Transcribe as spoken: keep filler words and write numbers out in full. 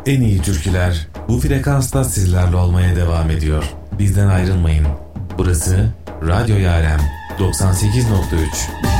en iyi türküler bu frekansta sizlerle olmaya devam ediyor. Bizden ayrılmayın. Burası Radyo Yarem doksan sekiz nokta üç.